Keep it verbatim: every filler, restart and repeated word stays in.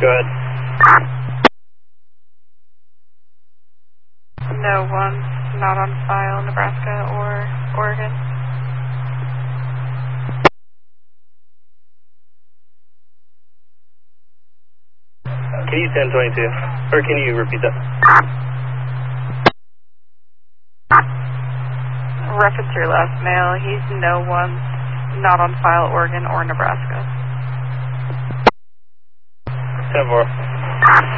Go ahead. No one, not on file, Nebraska or Oregon. Can you ten twenty-two? Or can you repeat that? Reference your last mail. He's no one, not on file, Oregon or Nebraska. ten four.